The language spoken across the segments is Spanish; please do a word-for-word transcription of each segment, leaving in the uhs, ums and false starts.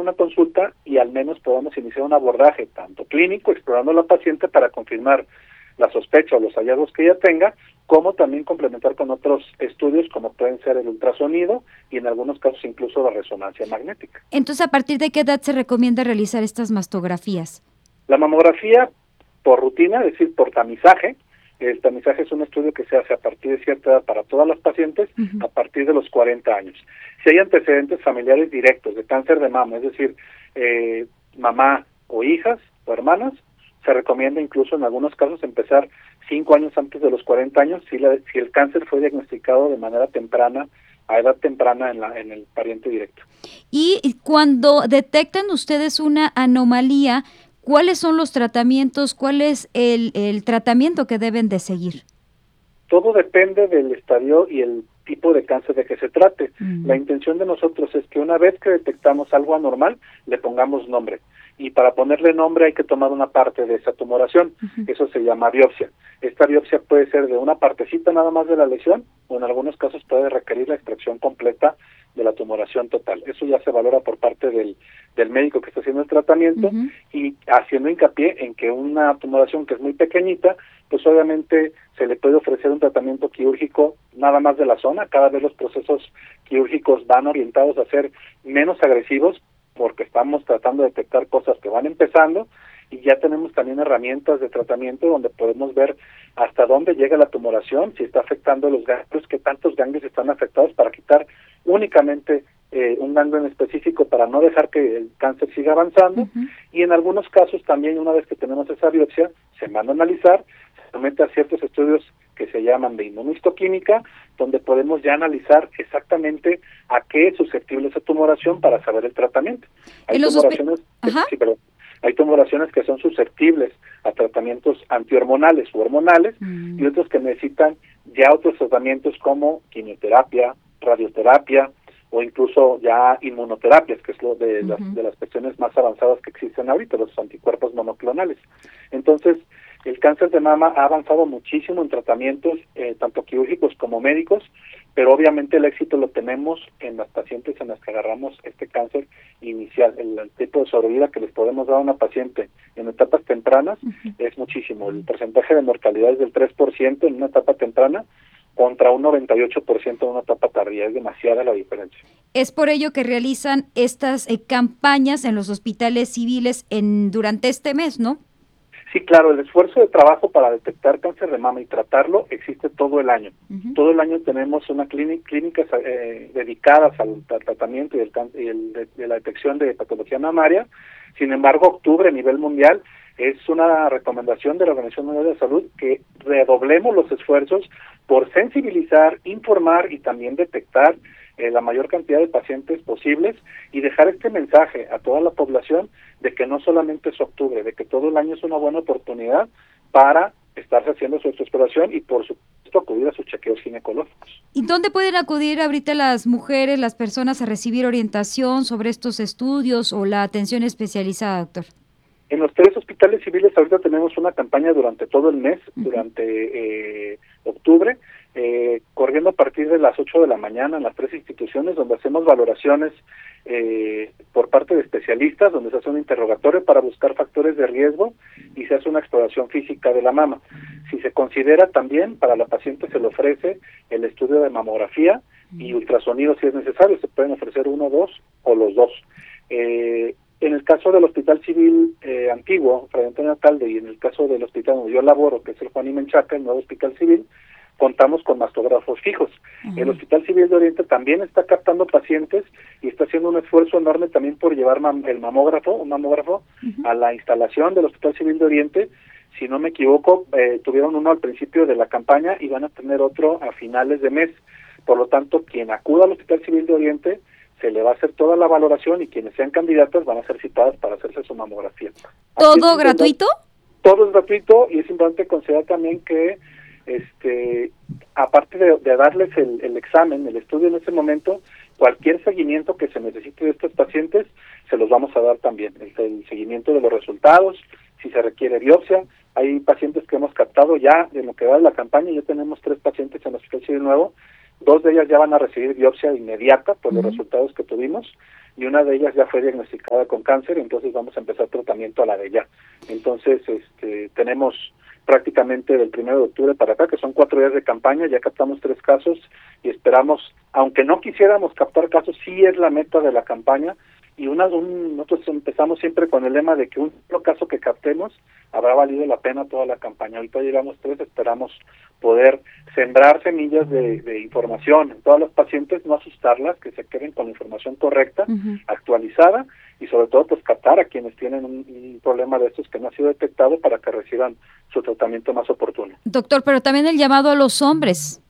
una consulta y al menos podamos iniciar un abordaje tanto clínico, explorando a la paciente para confirmar la sospecha o los hallazgos que ella tenga, como también complementar con otros estudios como pueden ser el ultrasonido y en algunos casos incluso la resonancia magnética. Entonces, ¿a partir de qué edad se recomienda realizar estas mastografías? La mamografía por rutina, es decir, por tamizaje. El tamizaje es un estudio que se hace a partir de cierta edad para todas las pacientes, uh-huh. a partir de los cuarenta años. Si hay antecedentes familiares directos de cáncer de mama, es decir, eh, mamá o hijas o hermanas, se recomienda incluso en algunos casos empezar cinco años antes de los cuarenta años si, la, si el cáncer fue diagnosticado de manera temprana, a edad temprana en, la, en el pariente directo. Y cuando detectan ustedes una anomalía, ¿cuáles son los tratamientos? ¿Cuál es el, el tratamiento que deben de seguir? Todo depende del estadio y el tipo de cáncer de que se trate. Uh-huh. La intención de nosotros es que una vez que detectamos algo anormal, le pongamos nombre. Y para ponerle nombre hay que tomar una parte de esa tumoración. Uh-huh. Eso se llama biopsia. Esta biopsia puede ser de una partecita nada más de la lesión, o en algunos casos puede requerir la extracción completa de la tumoración total. Eso ya se valora por parte del, del médico que está haciendo el tratamiento, uh-huh. y haciendo hincapié en que una tumoración que es muy pequeñita, pues obviamente se le puede ofrecer un tratamiento quirúrgico nada más de la zona. Cada vez los procesos quirúrgicos van orientados a ser menos agresivos, porque estamos tratando de detectar cosas que van empezando, y ya tenemos también herramientas de tratamiento donde podemos ver hasta dónde llega la tumoración, si está afectando los ganglios, qué tantos ganglios están afectados, para quitar únicamente eh, un ganglio en específico para no dejar que el cáncer siga avanzando. Uh-huh. Y en algunos casos también, una vez que tenemos esa biopsia, se manda a analizar, se somete a ciertos estudios que se llaman de inmunohistoquímica, donde podemos ya analizar exactamente a qué es susceptible esa tumoración para saber el tratamiento. Hay tumoraciones, que, sí, perdón, hay tumoraciones que son susceptibles a tratamientos antihormonales u hormonales, mm. y otros que necesitan ya otros tratamientos como quimioterapia, radioterapia o incluso ya inmunoterapias, que es lo de, uh-huh. las, de las cuestiones más avanzadas que existen ahorita, los anticuerpos monoclonales. Entonces, el cáncer de mama ha avanzado muchísimo en tratamientos, eh, tanto quirúrgicos como médicos, pero obviamente el éxito lo tenemos en las pacientes en las que agarramos este cáncer inicial. El, el tipo de sobrevida que les podemos dar a una paciente en etapas tempranas uh-huh. es muchísimo. El porcentaje de mortalidad es del tres por ciento en una etapa temprana contra un noventa y ocho por ciento en una etapa tardía. Es demasiada la diferencia. Es por ello que realizan estas eh, campañas en los hospitales civiles en durante este mes, ¿no? Sí, claro, el esfuerzo de trabajo para detectar cáncer de mama y tratarlo existe todo el año. Uh-huh. Todo el año tenemos una clínica, clínicas eh, dedicadas al, al tratamiento y, el, y el, de, de la detección de patología mamaria. Sin embargo, octubre a nivel mundial es una recomendación de la Organización Mundial de la Salud que redoblemos los esfuerzos por sensibilizar, informar y también detectar eh, la mayor cantidad de pacientes posibles, y dejar este mensaje a toda la población de que no solamente es octubre, de que todo el año es una buena oportunidad para estarse haciendo su exploración y por supuesto acudir a sus chequeos ginecológicos. ¿Y dónde pueden acudir ahorita las mujeres, las personas a recibir orientación sobre estos estudios o la atención especializada, doctor? En los tres hospitales civiles ahorita tenemos una campaña durante todo el mes, uh-huh. durante eh, octubre, eh, corriendo a partir de las ocho de la mañana en las tres instituciones, donde hacemos valoraciones eh, por parte de especialistas, donde se hace un interrogatorio para buscar factores de riesgo y se hace una exploración física de la mama. Si se considera también, para la paciente se le ofrece el estudio de mamografía uh-huh. y ultrasonido si es necesario, se pueden ofrecer uno, dos o los dos. Eh, En el caso del Hospital Civil eh, antiguo, Fray Antonio Alcalde, y en el caso del hospital donde yo laboro, que es el Juan I. Menchaca, el nuevo Hospital Civil, contamos con mastógrafos fijos. Uh-huh. El Hospital Civil de Oriente también está captando pacientes y está haciendo un esfuerzo enorme también por llevar mam- el mamógrafo, un mamógrafo, uh-huh. a la instalación del Hospital Civil de Oriente. Si no me equivoco, eh, tuvieron uno al principio de la campaña y van a tener otro a finales de mes. Por lo tanto, quien acuda al Hospital Civil de Oriente se le va a hacer toda la valoración y quienes sean candidatas van a ser citadas para hacerse su mamografía. ¿Todo gratuito? Todo es gratuito, y es importante considerar también que este aparte de, de darles el, el examen, el estudio en ese momento, cualquier seguimiento que se necesite de estos pacientes se los vamos a dar también, el, el seguimiento de los resultados, si se requiere biopsia. Hay pacientes que hemos captado ya en lo que va de la campaña, ya tenemos tres pacientes en el Hospital Civil Nuevo Dos de ellas ya van a recibir biopsia inmediata por los Uh-huh. resultados que tuvimos, y una de ellas ya fue diagnosticada con cáncer, entonces vamos a empezar tratamiento a la de ella. Entonces, este, tenemos prácticamente del primero de octubre para acá, que son cuatro días de campaña, ya captamos tres casos y esperamos, aunque no quisiéramos captar casos, sí es la meta de la campaña. Y una, un, nosotros empezamos siempre con el lema de que un solo caso que captemos habrá valido la pena toda la campaña. Ahorita llegamos tres, esperamos poder sembrar semillas de, de información en todas las pacientes, no asustarlas, que se queden con la información correcta, uh-huh. actualizada, y sobre todo pues captar a quienes tienen un, un problema de estos que no ha sido detectado para que reciban su tratamiento más oportuno. Doctor, pero también el llamado a los hombres.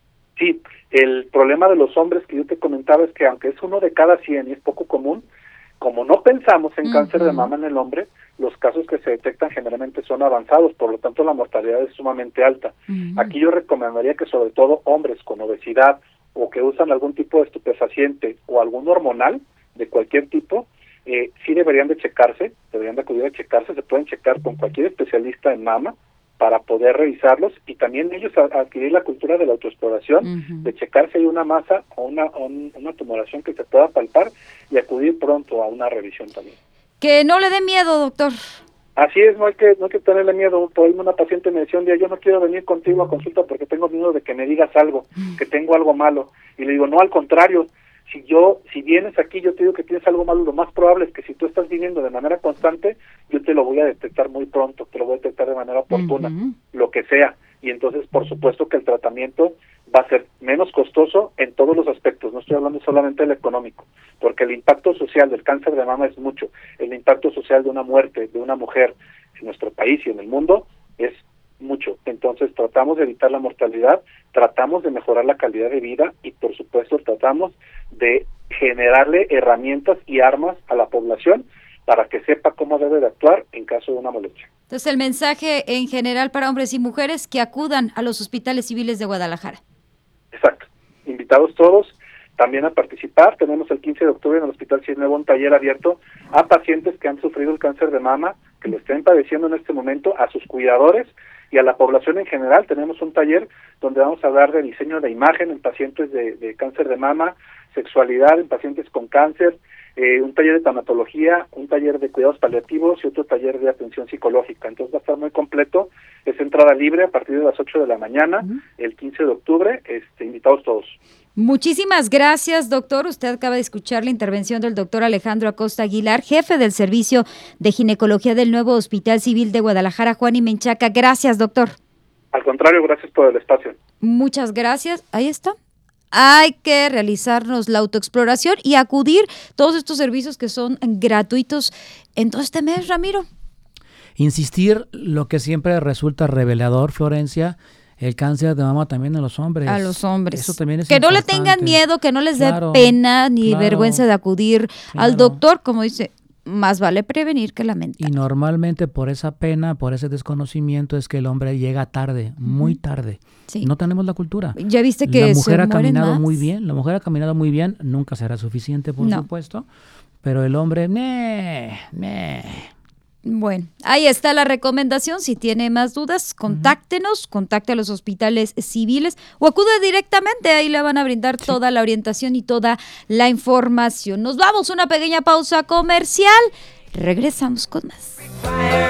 Sí, el problema de los hombres que yo te comentaba es que aunque es uno de cada cien y es poco común, como no pensamos en uh-huh. cáncer de mama en el hombre, los casos que se detectan generalmente son avanzados, por lo tanto la mortalidad es sumamente alta. Uh-huh. Aquí yo recomendaría que sobre todo hombres con obesidad o que usan algún tipo de estupefaciente o algún hormonal de cualquier tipo, eh, sí deberían de checarse, deberían de acudir a checarse, se pueden checar con cualquier especialista en mama para poder revisarlos, y también ellos a, a adquirir la cultura de la autoexploración, uh-huh. de checar si hay una masa o una, o un, una tumoración que se pueda palpar y acudir pronto a una revisión también. Que no le dé miedo, doctor. Así es, no hay que no hay que tenerle miedo. Por ahí una paciente me decía un día, yo no quiero venir contigo a consulta porque tengo miedo de que me digas algo, que tengo algo malo. Y le digo, no, al contrario, si yo si vienes aquí, yo te digo que tienes algo malo, lo más probable es que si tú estás viniendo de manera constante, yo te lo voy a detectar muy pronto, te lo voy a detectar de manera oportuna, uh-huh. lo que sea. Y entonces, por supuesto que el tratamiento va a ser menos costoso en todos los aspectos, no estoy hablando solamente del económico, porque el impacto social del cáncer de mama es mucho, el impacto social de una muerte de una mujer en nuestro país y en el mundo es mucho. Entonces tratamos de evitar la mortalidad, tratamos de mejorar la calidad de vida y por supuesto tratamos de generarle herramientas y armas a la población para que sepa cómo debe de actuar en caso de una molestia. Entonces el mensaje en general para hombres y mujeres que acudan a los hospitales civiles de Guadalajara. Exacto, invitados todos también a participar. Tenemos el quince de octubre en el Hospital Cien Nuevo un taller abierto a pacientes que han sufrido el cáncer de mama, que lo estén padeciendo en este momento, a sus cuidadores y a la población en general. Tenemos un taller donde vamos a hablar de diseño de imagen en pacientes de, de cáncer de mama, sexualidad en pacientes con cáncer, eh, un taller de tanatología, un taller de cuidados paliativos y otro taller de atención psicológica. Entonces va a estar muy completo, es entrada libre a partir de las ocho de la mañana, uh-huh. el quince de octubre, este, invitados todos. Muchísimas gracias, doctor. Usted acaba de escuchar la intervención del doctor Alejandro Acosta Aguilar, jefe del Servicio de Ginecología del nuevo Hospital Civil de Guadalajara, Juan y Menchaca. Gracias, doctor. Al contrario, gracias por el espacio. Muchas gracias. Ahí está. Hay que realizarnos la autoexploración y acudir todos estos servicios que son gratuitos en todo este mes, Ramiro. Insistir, lo que siempre resulta revelador, Florencia, el cáncer de mama también a los hombres. A los hombres. Eso también es que importante. no le tengan miedo, que no les claro, dé pena ni claro, vergüenza de acudir claro. al doctor, como dice, más vale prevenir que lamentar. Y normalmente por esa pena, por ese desconocimiento es que el hombre llega tarde, muy tarde. Sí. No tenemos la cultura. Ya viste que la mujer se ha caminado más. muy bien, la mujer ha caminado muy bien, nunca será suficiente, por no. supuesto, pero el hombre, meh, meh. Bueno, ahí está la recomendación. Si tiene más dudas, contáctenos, uh-huh. contacte a los hospitales civiles o acude directamente, ahí le van a brindar sí. toda la orientación y toda la información. Nos vamos a una pequeña pausa comercial, regresamos con más.